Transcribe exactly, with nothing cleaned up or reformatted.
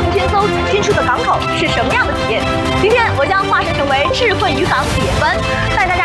航天艘进出的港口是什么样的体验？今天我将化身成为智慧渔港铁帆，带大家